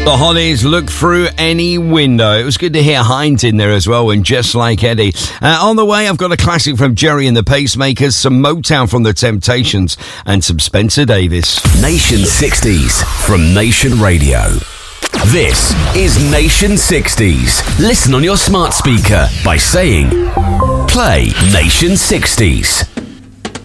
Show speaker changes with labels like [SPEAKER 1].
[SPEAKER 1] The Hollies, Look Through Any Window. It was good to hear Hines in there as well, and Just Like Eddie. On the way, I've got a classic from Jerry and the Pacemakers, some Motown from the Temptations, and some Spencer Davis.
[SPEAKER 2] Nation 60s from Nation Radio. This is Nation 60s. Listen on your smart speaker by saying, play Nation 60s.